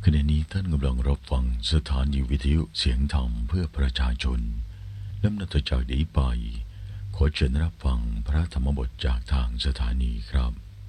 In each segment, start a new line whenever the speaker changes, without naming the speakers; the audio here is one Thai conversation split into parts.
ขณะนี้ท่านกำลังรับฟังสถานีวิทยุเสียงธรรมเพื่อประชาชนลำดับต่อจากนี้ไปขอเชิญรับฟังพระธรรมบทจากทางสถานีครับ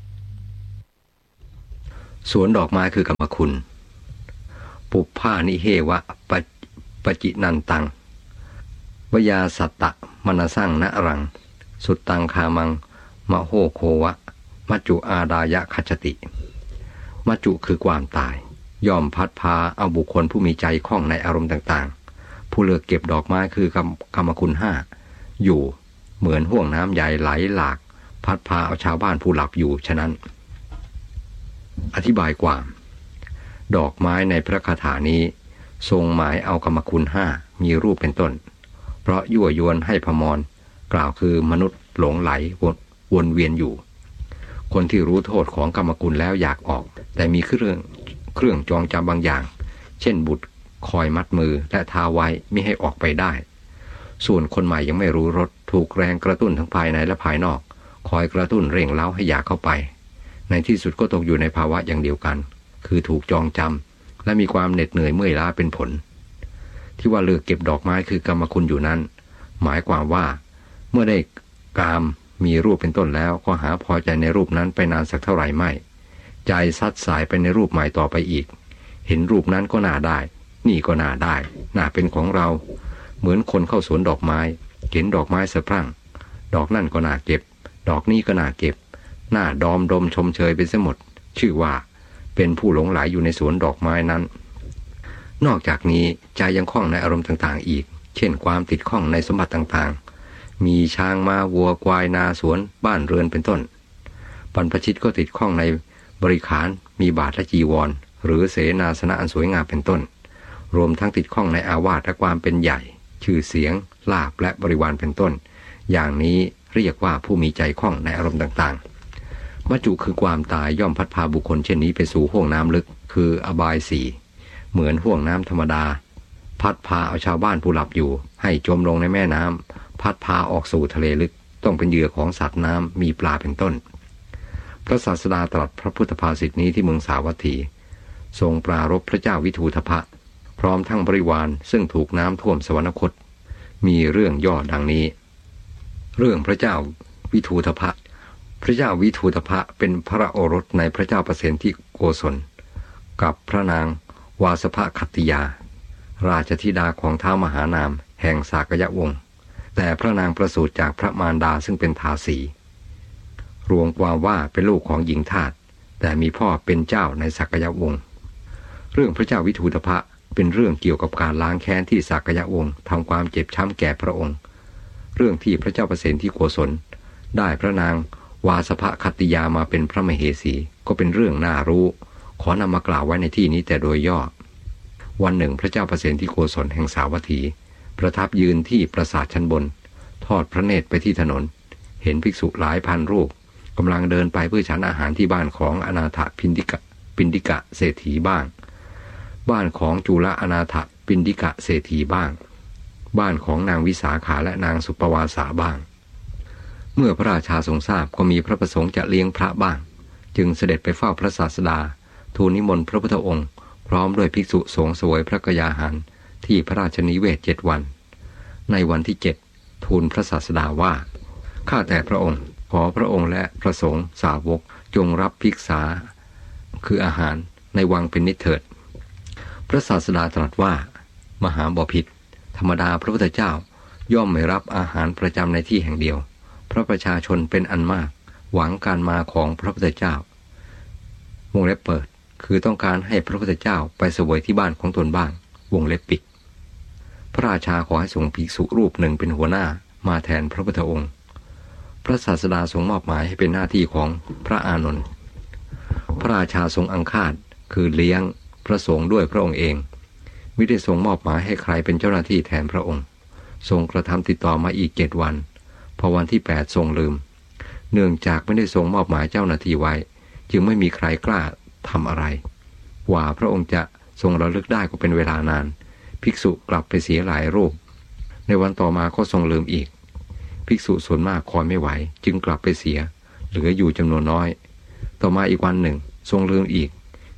สวนดอกไม้คือกรรมคุณปุพพานิเฮวะปจินันตังวยาสัตตะมนสังนะรังสุตตังคามังมะโหโควะมัจจุอาดายะคัจฉติมัจจุคือความตายย่อมพัดพาเอาบุคคลผู้มีใจคล่องในอารมณ์ต่างๆผู้เลือกเก็บดอกไม้คือกรรมคุณห้าอยู่เหมือนห่วงน้ำใหญ่ไหลหลากพัดพาเอาชาวบ้านผู้หลับอยู่ฉะนั้นอธิบายความดอกไม้ในพระคาถานี้ทรงหมายเอากรรมคุณห้ามีรูปเป็นต้นเพราะยั่วยวนให้พมรกล่าวคือมนุษย์หลงไหลวนเวียนอยู่คนที่รู้โทษของกรรมคุณแล้วอยากออกแต่มีเครื่องจองจำบางอย่างเช่นบุตรคอยมัดมือและทาไว้มิให้ออกไปได้ส่วนคนใหม่ยังไม่รู้รสถูกแรงกระตุ้นทั้งภายในและภายนอกคอยกระตุ้นเร่งเร้าให้อยากเข้าไปในที่สุดก็ตกอยู่ในภาวะอย่างเดียวกันคือถูกจองจำและมีความเหน็ดเหนื่อยเมื่อยล้าเป็นผลที่ว่าเลือกเก็บดอกไม้คือกรรมคุณอยู่นั้นหมายความว่าเมื่อได้กามมีรูปเป็นต้นแล้วก็หาพอใจในรูปนั้นไปนานสักเท่าไหร่ไม่ใจซัดสายไปในรูปใหม่ต่อไปอีกเห็นรูปนั้นก็น่าได้นี่ก็น่าได้น่าเป็นของเราเหมือนคนเข้าสวนดอกไม้เห็นดอกไม้สะพรั่งดอกนั่นก็น่าเก็บดอกนี้ก็น่าเก็บน่าดอมดมชมเชยไปเสียหมดชื่อว่าเป็นผู้หลงไหลอยู่ในสวนดอกไม้นั้นนอกจากนี้ใจยังคล้องในอารมณ์ต่างๆอีกเช่นความติดข้องในสมบัติต่างๆมีช้างม้าวัวควายนาสวนบ้านเรือนเป็นต้นบรรพชิตก็ติดข้องในบริขารมีบาทและจีวรหรือเสนาสนะอันสวยงามเป็นต้นรวมทั้งติดข้องในอาวาสและความเป็นใหญ่ชื่อเสียงลาภและบริวารเป็นต้นอย่างนี้เรียกว่าผู้มีใจคล้องในอารมณ์ต่างๆมัจจุคือความตายย่อมพัดพาบุคคลเช่นนี้ไปสู่ห้วงน้ำลึกคืออบายสี่เหมือนห้วงน้ำธรรมดาพัดพาเอาชาวบ้านผู้หลับอยู่ให้จมลงในแม่น้ำพัดพาออกสู่ทะเลลึกต้องเป็นเหยื่อของสัตว์น้ำมีปลาเป็นต้นพระศาสดาตรัสพระพุทธภาษิตนี้ที่เมืองสาวัตถีทรงปรารภพระเจ้าวิทูธพะพร้อมทั้งบริวารซึ่งถูกน้ำท่วมสวรรคตมีเรื่องย่อดังนี้เรื่องพระเจ้าวิทูธพะพระเจ้าวิทูธพะเป็นพระโอรสในพระเจ้าประเสนที่โกศลกับพระนางวาสภคัตติยาราชธิดาของท้าวมหานามแห่งสากยวงศ์แต่พระนางประสูติจากพระมารดาซึ่งเป็นทาสีรวมความว่าเป็นลูกของหญิงทาสแต่มีพ่อเป็นเจ้าในสากยวงศ์เรื่องพระเจ้าวิทูธพะเป็นเรื่องเกี่ยวกับการล้างแค้นที่สากยวงศ์ทำความเจ็บช้ำแก่พระองค์เรื่องที่พระเจ้าประเสนที่โกศลได้พระนางวาสภคัตติยามาเป็นพระมเหสีก็เป็นเรื่องน่ารู้ขอนำมากล่าวไว้ในที่นี้แต่โดยย่อวันหนึ่งพระเจ้าประเสนที่โกศลแห่งสาวัตถีประทับยืนที่ปราสาทชั้นบนทอดพระเนตรไปที่ถนนเห็นภิกษุหลายพันรูปกำลังเดินไปเพื่อฉันอาหารที่บ้านของอนาถปินดิกะเศรษฐีบ้างบ้านของจุลอนาถปินดิกะเศรษฐีบ้างบ้านของนางวิสาขาและนางสุปวาสาบ้างเมื่อพระราชาทรงทราบก็มีพระประสงค์จะเลี้ยงพระบ้างจึงเสด็จไปเฝ้าพระศาสดาทูลนิมนต์พระพุทธองค์พร้อมด้วยภิกษุสงฆ์เสวยพระกยาหารที่พระราชนิเวศ7 วันในวันที่7ทูลพระศาสดาว่าข้าแต่พระองค์ขอพระองค์และพระสงฆ์สาวกจงรับภิกษาคืออาหารในวังเป็นนิจเถิดพระศาสดาตรัสว่ามหาบพิตรธรรมดาพระพุทธเจ้าย่อมไม่รับอาหารประจำในที่แห่งเดียวเพราะประชาชนเป็นอันมากหวังการมาของพระพุทธเจ้าวงเล็บเปิดคือต้องการให้พระพุทธเจ้าไปเสวยที่บ้านของตนบ้างวงเล็บปิดพระราชาขอให้ส่งภิกษุรูปหนึ่งเป็นหัวหน้ามาแทนพระพุทธองค์พระศาสดาทรงมอบหมายให้เป็นหน้าที่ของพระอานนท์พระราชาทรงอังคาดคือเลี้ยงพระสงฆ์ด้วยพระองค์เองไม่ได้ทรงมอบหมายให้ใครเป็นเจ้าหน้าที่แทนพระองค์ทรงกระทำติดต่อมาอีก7 วันพอวันที่8ทรงลืมเนื่องจากไม่ได้ทรงมอบหมายเจ้าหน้าที่ไว้จึงไม่มีใครกล้าทำอะไรกว่าพระองค์จะทรงระลึกได้ก็เป็นเวลานานภิกษุกลับไปเสียหลายรูปในวันต่อมาก็ทรงลืมอีกภิกษุส่วนมากคอยไม่ไหวจึงกลับไปเสียเหลืออยู่จำนวนน้อยต่อมาอีกวันหนึ่งทรงลืมอีก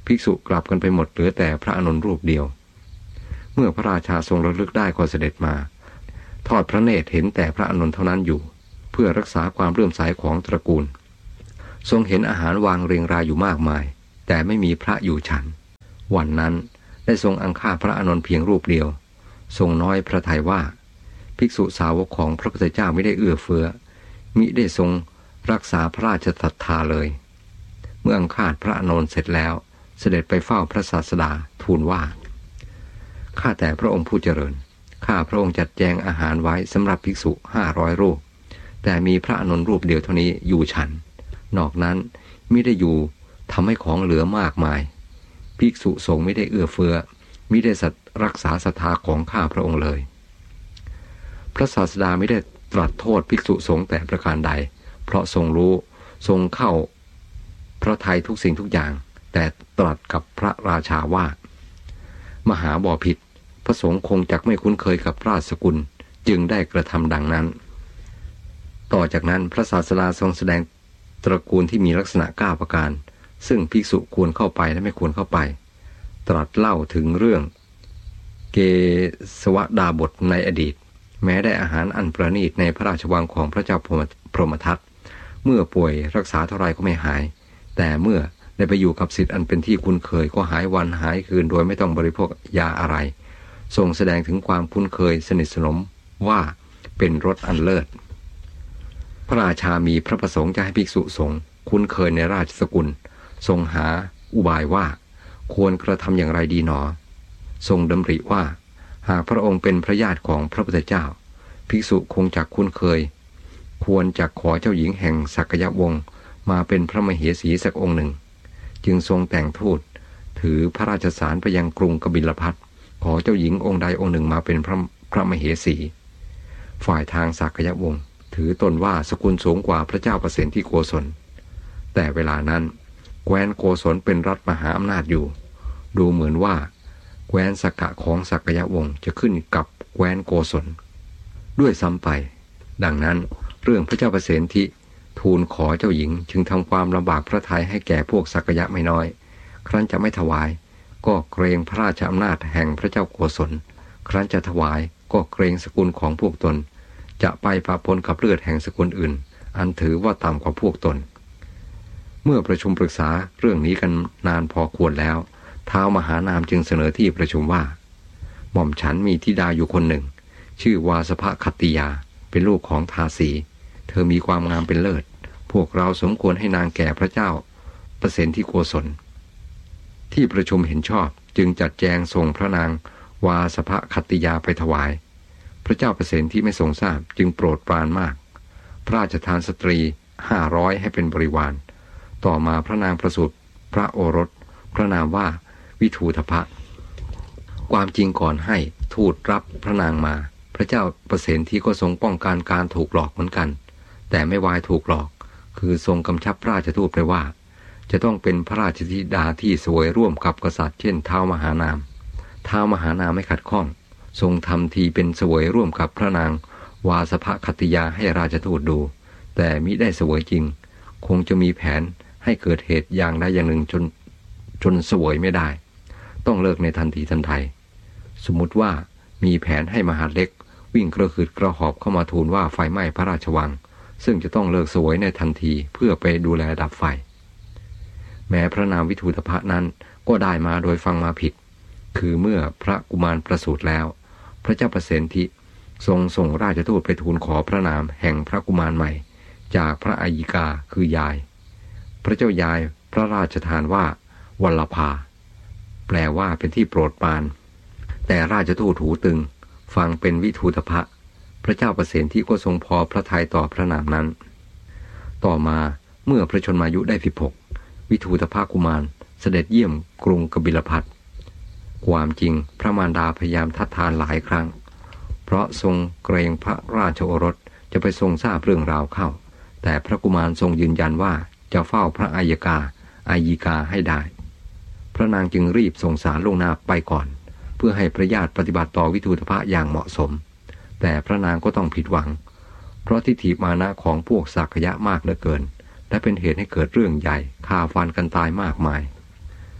ภิกษุกลับกันไปหมดเหลือแต่พระอานนท์รูปเดียวเมื่อพระราชาทรงระลึกได้ก็เสด็จมาทอดพระเนตรเห็นแต่พระอานนท์เท่านั้นอยู่เพื่อรักษาความเลื่อมใสของตระกูลทรงเห็นอาหารวางเรียงรายอยู่มากมายแต่ไม่มีพระอยู่ฉันวันนั้นได้ทรงอังคาพระอานนท์เพียงรูปเดียวทรงน้อยพระทัยว่าภิกษุสาวกของพระพุทธเจ้าไม่ได้เอื้อเฟื้อมิได้ทรงรักษาพระราชศรัทธาเลยเมื่ออังคาพระอานนท์เสร็จแล้วเสด็จไปเฝ้าพระศาสดาทูลว่าข้าแต่พระองค์ผู้เจริญข้าพระองค์จัดแจงอาหารไว้สำหรับภิกษุ500 รูปแต่มีพระอานนท์รูปเดียวเท่านี้อยู่ฉันนอกนั้นมิได้อยู่ทำให้ของเหลือมากมายภิกษุสงฆ์ไม่ได้เอื้อเฟื้อมิได้รักษาศรัทธาของข้าพระองค์เลยพระศาสดาไม่ได้ตรัสโทษภิกษุสงฆ์แต่ประการใดเพราะทรงรู้ทรงเข้าพระทัยทุกสิ่งทุกอย่างแต่ตรัสกับพระราชาว่ามหาบพิตรพระสงฆ์คงจักไม่คุ้นเคยกับราชสกุลจึงได้กระทำดังนั้นต่อจากนั้นพระศาสดาทรงแสดงตระกูลที่มีลักษณะ9ประการซึ่งภิกษุควรเข้าไปและไม่ควรเข้าไปตรัสเล่าถึงเรื่องเกสวดาบทในอดีตแม้ได้อาหารอันประณีตในพระราชวังของพระเจ้าพรหมทัตเมื่อป่วยรักษาเท่าไรก็ไม่หายแต่เมื่อได้ไปอยู่กับศิษย์อันเป็นที่คุ้นเคยก็หายวันหายคืนโดยไม่ต้องบริโภคยาอะไรทรงแสดงถึงความคุ้นเคยสนิทสนมว่าเป็นรสอันเลิศพระราชามีพระประสงค์จะให้ภิกษุสงฆ์คุ้นเคยในราชสกุลทรงหาอุบายว่าควรกระทำอย่างไรดีหนอทรงดำริว่าหากพระองค์เป็นพระญาติของพระพุทธเจ้าภิกษุคงจักคุ้นเคยควรจักขอเจ้าหญิงแห่งสักยวงศ์มาเป็นพระมเหสีสักองค์หนึ่งจึงทรงแต่งทูตถือพระราชสารไปยังกรุงกบิลพัสต์ขอเจ้าหญิงองค์ใดองค์หนึ่งมาเป็นพระมเหสีฝ่ายทางสักยวงศ์ถือตนว่าสกุลสูงกว่าพระเจ้าประเสนที่โกศลแต่เวลานั้นแคว้นโกศลเป็นรัฐมหาอำนาจอยู่ดูเหมือนว่าแคว้นสักกะของสักยวงศ์จะขึ้นกับแคว้นโกศลด้วยซ้ำไปดังนั้นเรื่องพระเจ้าประเสนที่ทูลขอเจ้าหญิงจึงทำความลำบากพระทัยให้แก่พวกสักยะไม่น้อยครั้นจะไม่ถวายก็เกรงพระราชอำนาจแห่งพระเจ้าโกศลครั้นจะถวายก็เกรงสกุลของพวกตนจะไปปะปนกับเลือดแห่งสกุลอื่นอันถือว่าต่ำกว่าพวกตนเมื่อประชุมปรึกษาเรื่องนี้กันนานพอควรแล้วท้าวมหานามจึงเสนอที่ประชุมว่าหม่อมฉันมีธิดาอยู่คนหนึ่งชื่อวาสภคัตติยาเป็นลูกของทาสีเธอมีความงามเป็นเลิศพวกเราสมควรให้นางแก่พระเจ้าประเสนที่โกศลที่ประชุมเห็นชอบจึงจัดแจงส่งพระนางวาสภคัตติยาไปถวายพระเจ้าประเสนที่ไม่ทรงทราบจึงโปรดปรานมากพระราชทานสตรี500ให้เป็นบริวารต่อมาพระนางประสูติพระโอรสพระนามว่าวิทูทพะความจริงก่อนให้ทูตรับพระนางมาพระเจ้าประเสนที่ก็ทรงป้องกันการถูกหลอกเหมือนกันแต่ไม่วายถูกหลอกคือทรงกำชับราชทูตไปว่าจะต้องเป็นพระราชธิดาที่สวยร่วมกับกษัตริย์เช่นท้าวมหานามท้าวมหานามไม่ขัดข้องทรงทำทีเป็นเสวยร่วมกับพระนางวาสภคัตติยาให้ราชทูตดูแต่มิได้เสวยจริงคงจะมีแผนให้เกิดเหตุอย่างใดอย่างหนึ่งจนเสวยไม่ได้ต้องเลิกในทันทีทันใดสมมุติว่ามีแผนให้มหาดเล็กวิ่งกระหืดกระหอบเข้ามาทูลว่าไฟไหม้พระราชวังซึ่งจะต้องเลิกเสวยในทันทีเพื่อไปดูแลดับไฟแม้พระนามวิทูตภะนั้นก็ได้มาโดยฟังมาผิดคือเมื่อพระกุมารประสูติแล้วพระเจ้าประเสนทิทรงส่งราชทูตไปทูลขอพระนามแห่งพระกุมารใหม่จากพระอัยยิกาคือยายพระเจ้ายายพระราชทานว่าวัลลภาแปลว่าเป็นที่โปรดปรานแต่ราชทูตหูตึงฟังเป็นวิทูตภะพระเจ้าประเสนทิก็ทรงพอพระทัยต่อพระนามนั้นต่อมาเมื่อพระชนมายุได้16วิทูตภะกุมารเสด็จเยี่ยมกรุงกบิลพัสต์ความจริงพระมารดาพยายามทัดทานหลายครั้งเพราะทรงเกรงพระราชโอรสจะไปทรงทราบเรื่องราวเข้าแต่พระกุมารทรงยืนยันว่าจะเฝ้าพระอัยยิกาให้ได้พระนางจึงรีบส่งสารล่วงหน้าไปก่อนเพื่อให้พระญาติปฏิบัติต่อวิทูตภะอย่างเหมาะสมแต่พระนางก็ต้องผิดหวังเพราะทิฏฐิมานะของพวกสักยะมากเหลือเกินและเป็นเหตุให้เกิดเรื่องใหญ่ฆ่าฟันกันตายมากมาย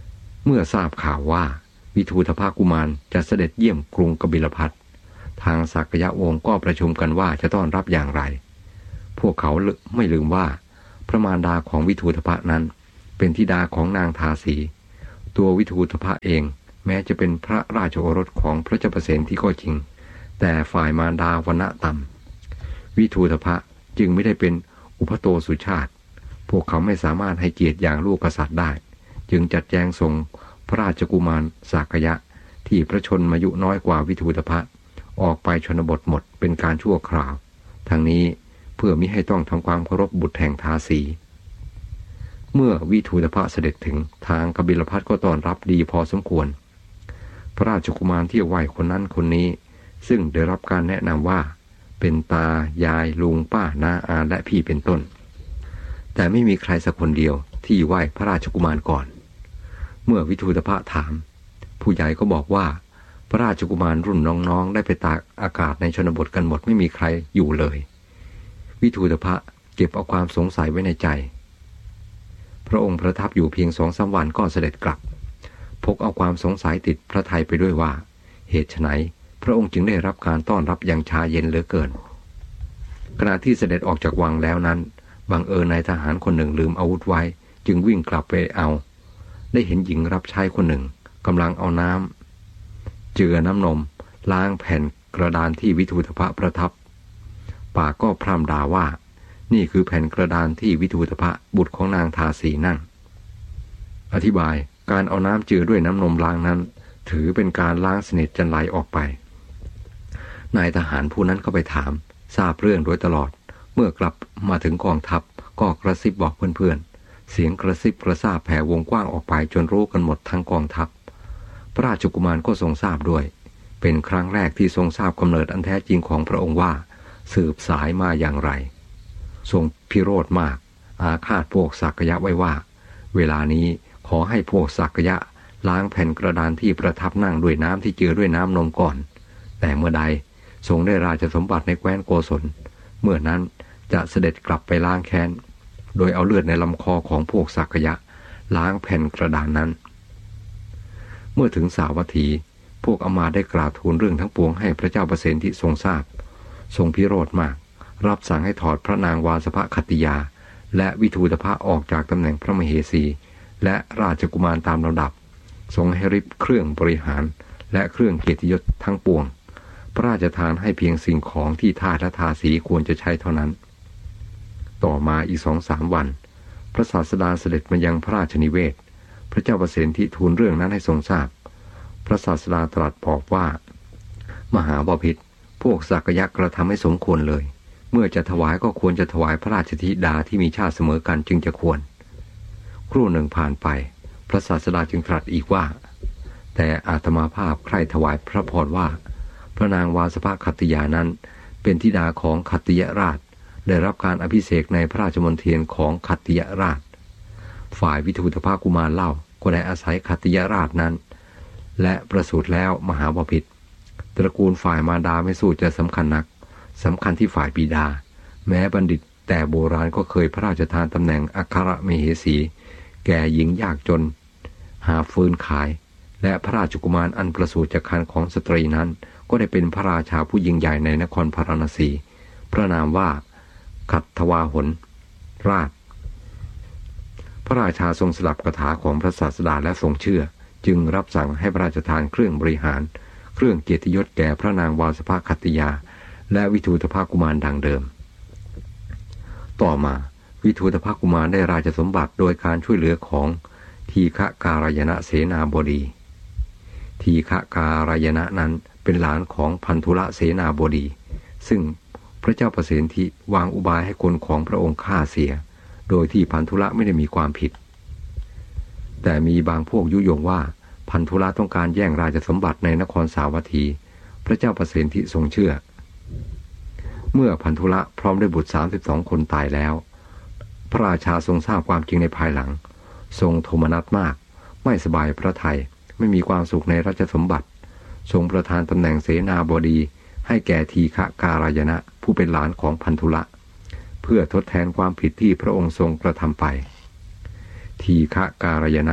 เมื่อทราบข่าวว่าวิทูธภกุมารจะเสด็จเยี่ยมกรุงกบิลพัสทางสักยวงศ์ก็ประชุมกันว่าจะต้อนรับอย่างไรพวกเขาไม่ลืมว่าพระมารดาของวิทูธภนั้นเป็นธิดาของนางทาสีตัววิทูธภเองแม้จะเป็นพระราชโอรสของพระเจ้าประเสนที่ก็จริงแต่ฝ่ายมารดาวรรณะต่ำวิทูธภจึงไม่ได้เป็นอุปโตสุชาติพวกเขาไม่สามารถให้เกียรติอย่างลูกกษัตริย์ได้จึงจัดแจงส่งพระราชกุมารสากยะที่พระชนมายุน้อยกว่าวิทูธภออกไปชนบทหมดเป็นการชั่วคราวทั้งนี้เพื่อมิให้ต้องทำความเคารพบุตรแห่งทาสีเมื่อวิทูธภเสด็จถึงทางกบิลพัสก็ต้อนรับดีพอสมควรพระราชกุมารที่ไหวคนนั้นคนนี้ซึ่งได้รับการแนะนำว่าเป็นตายายลุงป้าน้าอาและพี่เป็นต้นแต่ไม่มีใครสักคนเดียวที่ไหวพระราชกุมารก่อนเมื่อวิทูธภถามผู้ใหญ่ก็บอกว่าพระราชกุมารรุ่นน้องๆได้ไปตากอากาศในชนบทกันหมดไม่มีใครอยู่เลยวิทูธภเก็บเอาความสงสัยไว้ในใจพระองค์ประทับอยู่เพียง2-3 วันก็เสด็จกลับพกเอาความสงสัยติดพระทัยไปด้วยว่าเหตุไฉนพระองค์จึงได้รับการต้อนรับอย่างชาเย็นเหลือเกินขณะที่เสด็จออกจากวังแล้วนั้นบังเอิญนายทหารคนหนึ่งลืมอาวุธไว้จึงวิ่งกลับไปเอาได้เห็นหญิงรับใช้คนหนึ่งกำลังเอาน้ำเจือน้ำนมล้างแผ่นกระดานที่วิทูธภประทับปากก็พร่ำด่าว่านี่คือแผ่นกระดานที่วิทูธภบุตรของนางทาสีนั่งอธิบายการเอาน้ำเจือด้วยน้ำนมล้างนั้นถือเป็นการล้างสนิทจนไหลออกไปนายทหารผู้นั้นก็ไปถามทราบเรื่องโดยตลอดเมื่อกลับมาถึงกองทัพก็กระซิบบอกเพื่อนๆเสียงกระซิบกระซาบแผ่วงกว้างออกไปจนรู้กันหมดทั้งกองทัพพระราชกุมารก็ทรงทราบด้วยเป็นครั้งแรกที่ทรงทราบกำเนิดอันแท้จริงของพระองค์ว่าสืบสายมาอย่างไรทรงพิโรธมากอาฆาตพวกสักยะไว้ว่าเวลานี้ขอให้พวกสักยะล้างแผ่นกระดานที่ประทับนั่งด้วยน้ำที่เจือด้วยน้ำนมก่อนแต่เมื่อใดทรงได้ราชสมบัติในแคว้นโกศลเมื่อนั้นจะเสด็จกลับไปล้างแค้นโดยเอาเลือดในลำคอของพวกสักยะล้างแผ่นกระดานนั้นเมื่อถึงสาวัตถีพวกอมาตย์ได้กราบทูลเรื่องทั้งปวงให้พระเจ้าประเสนที่ทรงทราบทรงพิโรธมากรับสั่งให้ถอดพระนางวาสภคัตติยาและวิทูธภออกจากตำแหน่งพระมเหสีและราชกุมารตามลำดับทรงให้ริบเครื่องบริหารและเครื่องเกียรติยศทั้งปวงพระราชทานให้เพียงสิ่งของที่ทาสและทาสีควรจะใช้เท่านั้นต่อมาอีก2-3 วันพระศาสดาเสด็จมายังพระราชนิเวศพระเจ้าประเสนที่ทูลเรื่องนั้นให้ทรงทราบพระศาสดาตรัสบอกว่ามหาบพิตรพวกสักยะกระทำให้สมควรเลยเมื่อจะถวายก็ควรจะถวายพระราชธิดาที่มีชาติเสมอกันจึงจะควรครู่หนึ่งผ่านไปพระศาสดาจึงตรัสอีกว่าแต่อาตมาภาพใคร่ถวายพระพรว่าพระนางวาสภคัตติยานั้นเป็นธิดาของคัตติยราชได้รับการอภิเษกในพระราชมณฑลของคัตติยราชฝ่ายวิทูธภกุมารเล่าก็ได้อาศัยคัตติยราชนั้นและประสูติแล้วมหาบพิตรตระกูลฝ่ายมารดาไม่สู้จะสำคัญนักสำคัญที่ฝ่ายบิดาแม้บัณฑิตแต่โบราณก็เคยพระราชทานตำแหน่งอัครมเหสีแก่หญิงยากจนหาฟืนขายและพระราชกุมารอันประสูติจากครรภ์ของสตรีนั้นก็ได้เป็นพระราชาผู้ยิ่งใหญ่ในนครพาราณสีพระนามว่าขัตถวาหนราชพระราชาทรงสลับคาถาของพระศาสดาและทรงเชื่อจึงรับสั่งให้พระราชทานเครื่องบริหารเครื่องเกียรติยศแก่พระนางวาสภคัตติยาและวิทูธภกุมารดังเดิมต่อมาวิทูธภกุมารได้ราชสมบัติโดยการช่วยเหลือของทีฆการายณเสนาบดีทีฆการายณนั้นเป็นหลานของพันธุละเสนาบดีซึ่งพระเจ้าประเสนที่วางอุบายให้คนของพระองค์ฆ่าเสียโดยที่พันธุละไม่ได้มีความผิดแต่มีบางพวกยุยงว่าพันธุละต้องการแย่งราชสมบัติในนครสาวัตถีพระเจ้าประเสนที่ทรงเชื่อเมื่อพันธุละพร้อมด้วยบุตร32 คนตายแล้วพระราชาทรงทราบความจริงในภายหลังทรงโทมนัสมากไม่สบายพระทัยไม่มีความสุขในราชสมบัติทรงประทานตำแหน่งเสนาบดีให้แก่ทีฆการายณผู้เป็นหลานของพันธุละเพื่อทดแทนความผิดที่พระองค์ทรงกระทำไปทีฆการายณ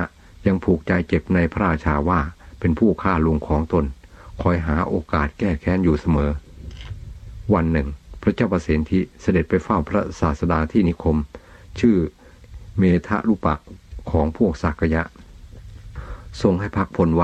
ยังผูกใจเจ็บในพระราชาว่าเป็นผู้ฆ่าลุงของตนคอยหาโอกาสแก้แค้นอยู่เสมอวันหนึ่งพระเจ้าประสิทธิเสด็จไปเฝ้าพระศาสดาที่นิคมชื่อเมทะลุปะของพวกสักยะทรงให้พักพลว่า